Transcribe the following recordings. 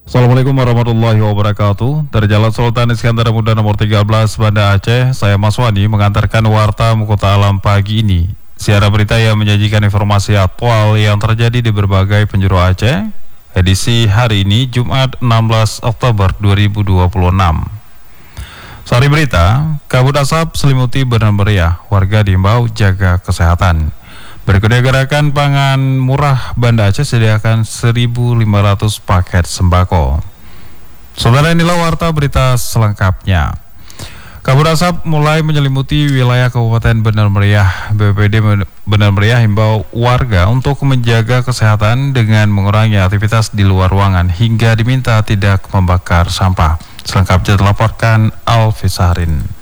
Assalamualaikum warahmatullahi wabarakatuh. Dari Jalan Sultan Iskandar Muda nomor 13 Banda Aceh, saya Mas Wani mengantarkan warta Muka Alam pagi ini. Siaran berita yang menyajikan informasi aktual yang terjadi di berbagai penjuru Aceh. Edisi hari ini Jumat 16 Oktober 2026. Sari berita, kabut asap selimuti Benar Meriah, warga diimbau jaga kesehatan. Berikutnya gerakan pangan murah Banda Aceh sediakan 1.500 paket sembako. Saudara, inilah warta berita selengkapnya. Kabut asap mulai menyelimuti wilayah Kabupaten Benar Meriah. BPBD Benar Meriah himbau warga untuk menjaga kesehatan dengan mengurangi aktivitas di luar ruangan hingga diminta tidak membakar sampah. Selengkapnya dilaporkan Alfi Sahrin.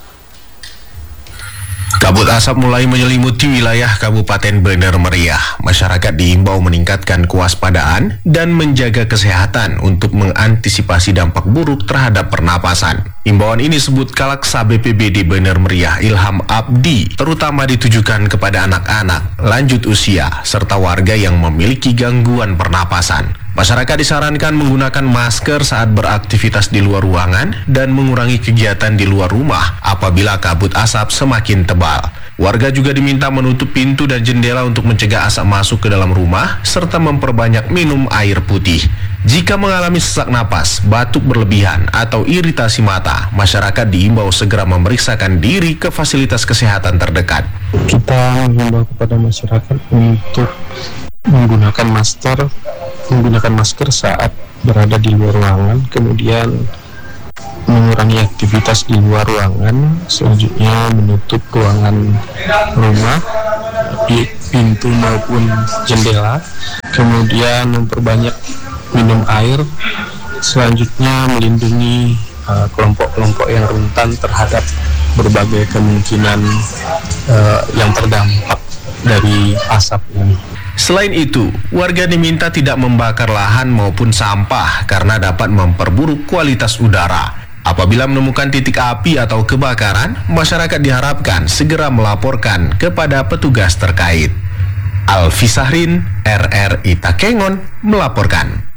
Kabut asap mulai menyelimuti wilayah Kabupaten Benar Meriah. Masyarakat diimbau meningkatkan kewaspadaan dan menjaga kesehatan untuk mengantisipasi dampak buruk terhadap pernapasan. Imbauan ini disebut Kalaksa BPBD Benar Meriah Ilham Abdi, terutama ditujukan kepada anak-anak, lanjut usia, serta warga yang memiliki gangguan pernapasan. Masyarakat disarankan menggunakan masker saat beraktivitas di luar ruangan dan mengurangi kegiatan di luar rumah apabila kabut asap semakin tebal. Warga juga diminta menutup pintu dan jendela untuk mencegah asap masuk ke dalam rumah serta memperbanyak minum air putih. Jika mengalami sesak napas, batuk berlebihan, atau iritasi mata, masyarakat diimbau segera memeriksakan diri ke fasilitas kesehatan terdekat. Kita mengimbau kepada masyarakat untuk menggunakan masker saat berada di luar ruangan, kemudian mengurangi aktivitas di luar ruangan, selanjutnya menutup ruangan rumah, pintu maupun jendela, kemudian memperbanyak minum air, selanjutnya melindungi kelompok-kelompok yang rentan terhadap berbagai kemungkinan yang terdampak dari asap ini. Selain itu, warga diminta tidak membakar lahan maupun sampah karena dapat memperburuk kualitas udara. Apabila menemukan titik api atau kebakaran, masyarakat diharapkan segera melaporkan kepada petugas terkait. Alfi Sahrin, RRI Takengon, melaporkan.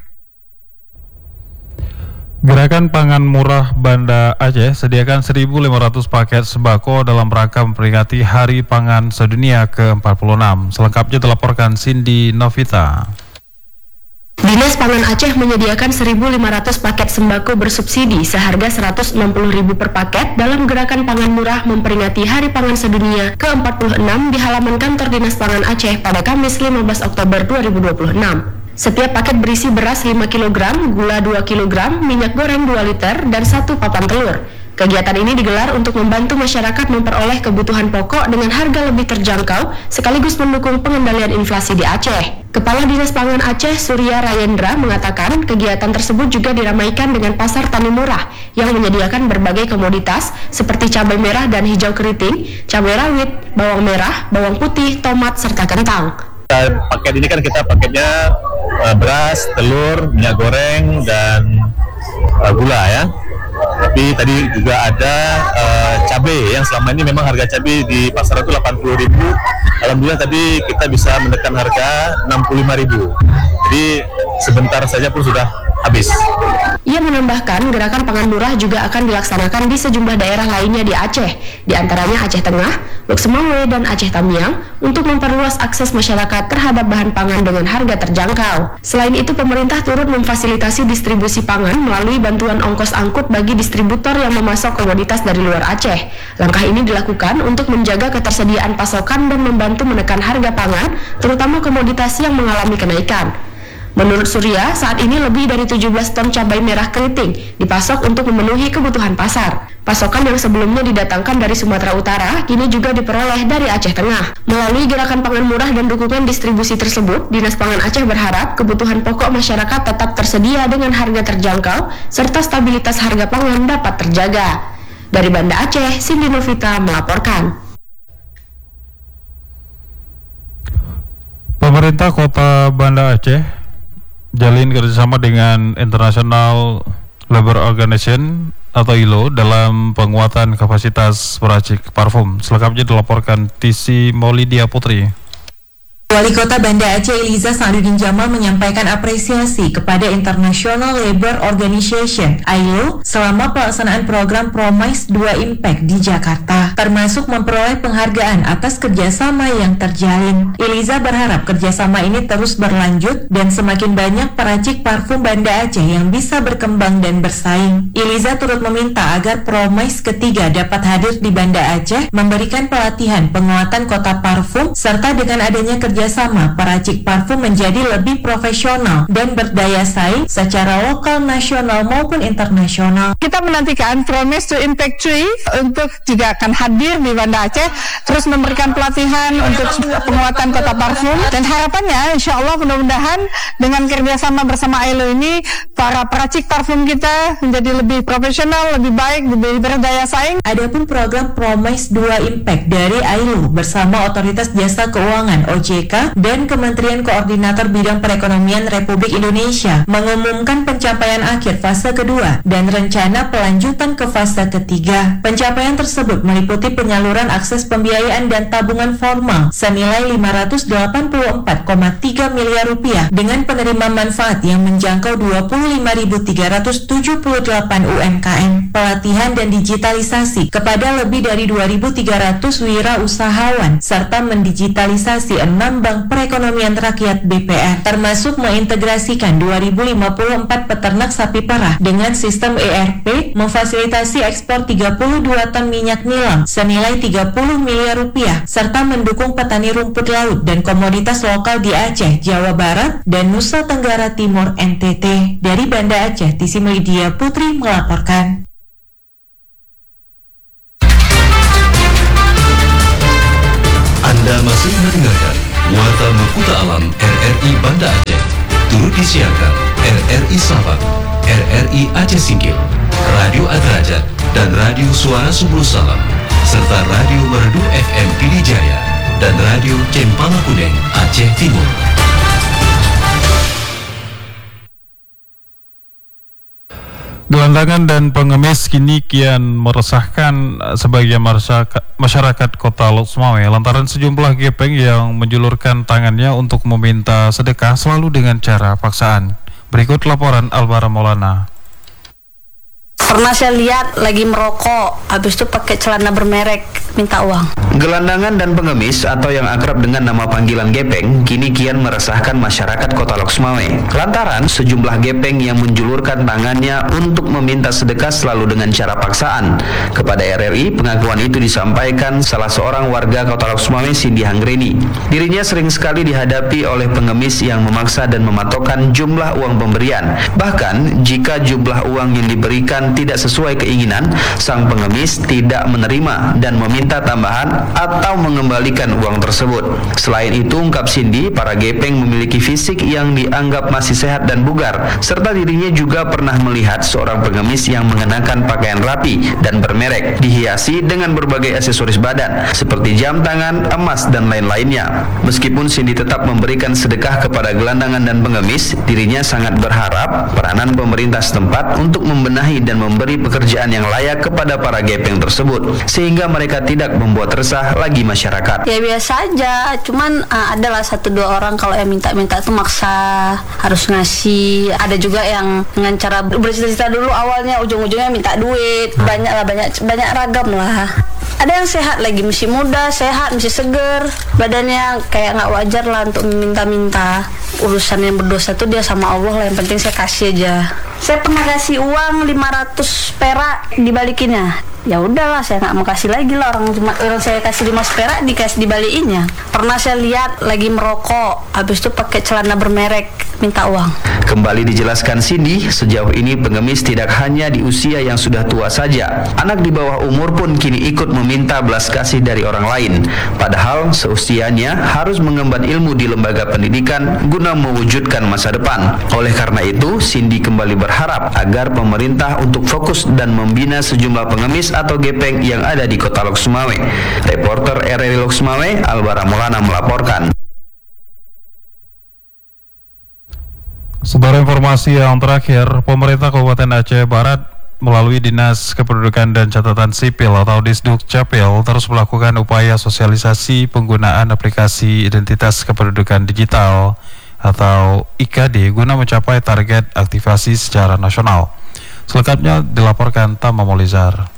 Gerakan pangan murah Banda Aceh sediakan 1.500 paket sembako dalam rangka memperingati Hari Pangan Sedunia ke-46. Selengkapnya dilaporkan Cindy Novita. Dinas Pangan Aceh menyediakan 1.500 paket sembako bersubsidi seharga 160.000 per paket dalam gerakan pangan murah memperingati Hari Pangan Sedunia ke-46 di halaman kantor Dinas Pangan Aceh pada Kamis 15 Oktober 2026. Setiap paket berisi beras 5 kg, gula 2 kg, minyak goreng 2 liter, dan 1 papan telur. Kegiatan ini digelar untuk membantu masyarakat memperoleh kebutuhan pokok dengan harga lebih terjangkau, sekaligus mendukung pengendalian inflasi di Aceh. Kepala Dinas Pangan Aceh, Surya Rayendra, mengatakan kegiatan tersebut juga diramaikan dengan pasar tani murah yang menyediakan berbagai komoditas seperti cabai merah dan hijau keriting, cabai rawit, bawang merah, bawang putih, tomat, serta kentang. Paket ini kan kita paketnya beras, telur, minyak goreng, dan gula ya. Tapi tadi juga ada cabai yang selama ini memang harga cabai di pasar itu 80.000. Alhamdulillah tadi kita bisa menekan harga 65.000. Jadi sebentar saja pun sudah habis. Ia menambahkan gerakan pangan murah juga akan dilaksanakan di sejumlah daerah lainnya di Aceh, di antaranya Aceh Tengah, Lok Semawe, dan Aceh Tamiang untuk memperluas akses masyarakat terhadap bahan pangan dengan harga terjangkau. Selain itu, pemerintah turut memfasilitasi distribusi pangan melalui bantuan ongkos angkut bagi distributor yang memasok komoditas dari luar Aceh. Langkah ini dilakukan untuk menjaga ketersediaan pasokan dan membantu menekan harga pangan, terutama komoditas yang mengalami kenaikan. Menurut Surya, saat ini lebih dari 17 ton cabai merah keriting dipasok untuk memenuhi kebutuhan pasar. Pasokan yang sebelumnya didatangkan dari Sumatera Utara, kini juga diperoleh dari Aceh Tengah. Melalui gerakan pangan murah dan dukungan distribusi tersebut, Dinas Pangan Aceh berharap kebutuhan pokok masyarakat tetap tersedia dengan harga terjangkau, serta stabilitas harga pangan dapat terjaga. Dari Banda Aceh, Cindy Novita melaporkan. Pemerintah Kota Banda Aceh jalin kerjasama dengan International Labour Organization atau ILO dalam penguatan kapasitas peracik parfum. Selengkapnya dilaporkan TC Maulidia Putri. Wali Kota Banda Aceh Eliza Sadudin Jamal menyampaikan apresiasi kepada International Labour Organization (ILO) selama pelaksanaan program Promise 2 Impact di Jakarta, termasuk memperoleh penghargaan atas kerjasama yang terjalin. Eliza berharap kerjasama ini terus berlanjut dan semakin banyak peracik parfum Banda Aceh yang bisa berkembang dan bersaing. Eliza turut meminta agar Promise ketiga dapat hadir di Banda Aceh, memberikan pelatihan penguatan kota parfum, serta dengan adanya kerjasama peracik parfum menjadi lebih profesional dan berdaya saing secara lokal, nasional maupun internasional. Kita menantikan Promise to Impact 3 untuk juga akan hadir di Banda Aceh, terus memberikan pelatihan untuk penguatan kota parfum, dan harapannya insya Allah mudah-mudahan dengan kerjasama bersama ILO ini para peracik parfum kita menjadi lebih profesional, lebih baik, lebih berdaya saing. Adapun program Promise 2 Impact dari ILO bersama Otoritas Jasa Keuangan OJK dan Kementerian Koordinator Bidang Perekonomian Republik Indonesia mengumumkan pencapaian akhir fase kedua dan rencana pelanjutan ke fase ketiga. Pencapaian tersebut meliputi penyaluran akses pembiayaan dan tabungan formal senilai 584,3 miliar rupiah dengan penerima manfaat yang menjangkau 25.378 UMKM, pelatihan dan digitalisasi kepada lebih dari 2.300 wirausahawan, serta mendigitalisasi 6 bank perekonomian rakyat BPR, termasuk mengintegrasikan 2054 peternak sapi perah dengan sistem ERP, memfasilitasi ekspor 32 ton minyak nilam senilai 30 miliar rupiah, serta mendukung petani rumput laut dan komoditas lokal di Aceh, Jawa Barat, dan Nusa Tenggara Timur NTT. Dari Banda Aceh, Tisi Media Putri melaporkan. Anda masih mendengarkan Warta Mahkota Alam RRI Banda Aceh. Turut disiarkan RRI Sabang, RRI Aceh Singkil, Radio Adrajat, dan Radio Suara Subul Salam, serta Radio Merdu FM Pidijaya, dan Radio Cempala Kuning Aceh Timur. Gelandangan dan pengemis kini kian meresahkan sebagian masyarakat Kota Lok Sumawe lantaran sejumlah gepeng yang menjulurkan tangannya untuk meminta sedekah selalu dengan cara paksaan. Berikut laporan Albara Maulana. Pernah saya lihat lagi merokok, habis itu pakai celana bermerek, minta uang. Gelandangan dan pengemis atau yang akrab dengan nama panggilan gepeng kini kian meresahkan masyarakat Kota Lok Sumawe lantaran sejumlah gepeng yang menjulurkan tangannya untuk meminta sedekah selalu dengan cara paksaan. Kepada RRI, pengakuan itu disampaikan salah seorang warga Kota Lok Sumawe, Cindy Hanggreni. Dirinya sering sekali dihadapi oleh pengemis yang memaksa dan mematokkan jumlah uang pemberian. Bahkan jika jumlah uang yang diberikan tidak sesuai keinginan, sang pengemis tidak menerima dan meminta tambahan atau mengembalikan uang tersebut. Selain itu, ungkap Cindy, para gepeng memiliki fisik yang dianggap masih sehat dan bugar, serta dirinya juga pernah melihat seorang pengemis yang mengenakan pakaian rapi dan bermerek, dihiasi dengan berbagai aksesoris badan seperti jam tangan, emas, dan lain-lainnya. Meskipun Cindy tetap memberikan sedekah kepada gelandangan dan pengemis, dirinya sangat berharap peranan pemerintah setempat untuk membenahi dan memberi pekerjaan yang layak kepada para gepeng tersebut sehingga mereka tidak membuat resah lagi masyarakat. Ya biasa aja, cuman adalah 1-2 orang kalau yang minta-minta itu maksa harus ngasih. Ada juga yang dengan cara bercita-cita dulu awalnya, ujung-ujungnya minta duit. Banyak ragam lah. Ada yang sehat lagi, masih muda, sehat, masih seger, badannya kayak nggak wajar lah untuk minta-minta. Urusan yang berdosa tuh dia sama Allah lah, yang penting saya kasih aja. Saya pernah kasih uang 500 perak dibalikinnya. Ya udahlah, saya nggak mau kasih lagi lah, orang saya kasih 5 perak dikasih dibalikinnya. Pernah saya lihat lagi merokok, habis itu pakai celana bermerek, minta uang. Kembali dijelaskan Cindy, sejauh ini pengemis tidak hanya di usia yang sudah tua saja. Anak di bawah umur pun kini ikut meminta belas kasih dari orang lain. Padahal seusianya harus mengemban ilmu di lembaga pendidikan guna mewujudkan masa depan. Oleh karena itu, Cindy kembali berharap agar pemerintah untuk fokus dan membina sejumlah pengemis atau gepeng yang ada di Kota Lok Sumawe. Reporter RRI Lok Sumawe, Albara Maulana melaporkan. Sebagai informasi yang terakhir, pemerintah Kabupaten Aceh Barat melalui Dinas Kependudukan dan Catatan Sipil atau Disdukcapil terus melakukan upaya sosialisasi penggunaan aplikasi Identitas Kependudukan Digital atau IKD guna mencapai target aktivasi secara nasional. Selengkapnya dilaporkan Tama Maulizar.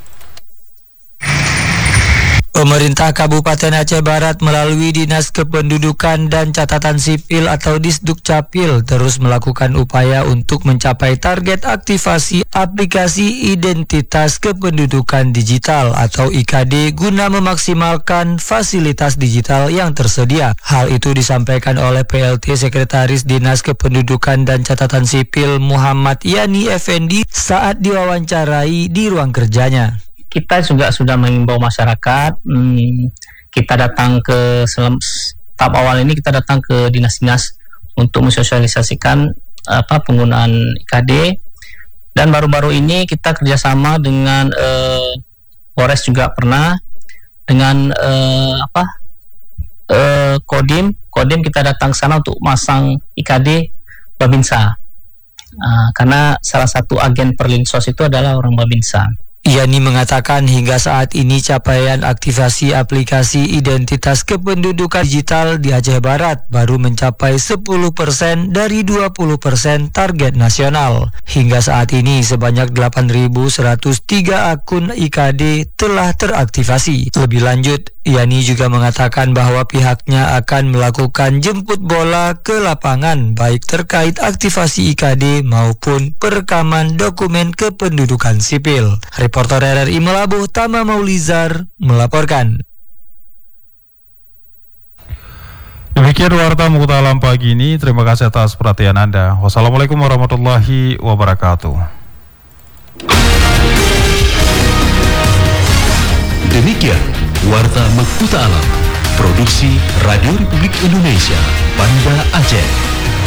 Pemerintah Kabupaten Aceh Barat melalui Dinas Kependudukan dan Catatan Sipil atau Disdukcapil terus melakukan upaya untuk mencapai target aktivasi aplikasi Identitas Kependudukan Digital atau IKD guna memaksimalkan fasilitas digital yang tersedia. Hal itu disampaikan oleh PLT Sekretaris Dinas Kependudukan dan Catatan Sipil Muhammad Yani Effendi saat diwawancarai di ruang kerjanya. Kita juga sudah mengimbau masyarakat. Kita datang ke tahap awal ini kita datang ke dinas-dinas untuk mensosialisasikan penggunaan IKD, dan baru-baru ini kita kerjasama dengan Polres juga pernah dengan Kodim kita datang ke sana untuk masang IKD Babinsa, karena salah satu agen Perlinsos itu adalah orang Babinsa. Yani mengatakan hingga saat ini capaian aktivasi aplikasi Identitas Kependudukan Digital di Aceh Barat baru mencapai 10% dari 20% target nasional. Hingga saat ini sebanyak 8.103 akun IKD telah teraktivasi. Lebih lanjut, Yani juga mengatakan bahwa pihaknya akan melakukan jemput bola ke lapangan baik terkait aktivasi IKD maupun perekaman dokumen kependudukan sipil. Reporter RRI Melabuh Tama Maulizar melaporkan. Demikian warta Mukuta Alam pagi ini. Terima kasih atas perhatian Anda. Wassalamualaikum warahmatullahi wabarakatuh. Demikian Warta Mukuta Alam, produksi Radio Republik Indonesia, Banda Aceh.